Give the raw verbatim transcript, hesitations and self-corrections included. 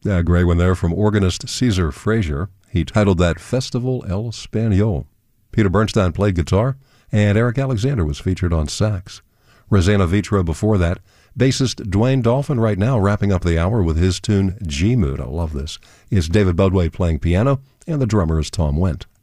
Yeah, great one there from organist Caesar Frazier. He titled that Festival El Español. Peter Bernstein played guitar, and Eric Alexander was featured on sax. Rosanna Vitro before that. Bassist Dwayne Dolphin right now wrapping up the hour with his tune G-Mood. I love this. It's David Budway playing piano, and the drummer is Tom Wendt.